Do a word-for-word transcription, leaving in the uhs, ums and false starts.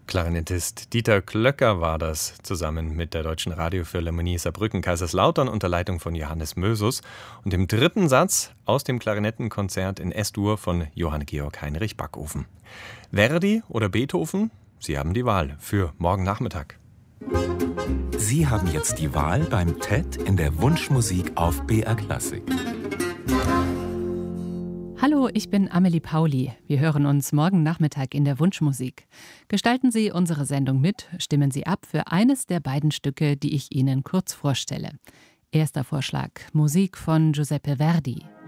Klarinettist Dieter Klöcker war das, zusammen mit der Deutschen Radiophilharmonie Saarbrücken-Kaiserslautern unter Leitung von Johannes Mösus und dem dritten Satz aus dem Klarinettenkonzert in S-Dur von Johann Georg Heinrich Backofen. Verdi oder Beethoven? Sie haben die Wahl für morgen Nachmittag. Sie haben jetzt die Wahl beim T E D in der Wunschmusik auf B R Klassik. Hallo, ich bin Amelie Pauli. Wir hören uns morgen Nachmittag in der Wunschmusik. Gestalten Sie unsere Sendung mit, stimmen Sie ab für eines der beiden Stücke, die ich Ihnen kurz vorstelle. Erster Vorschlag: Musik von Giuseppe Verdi.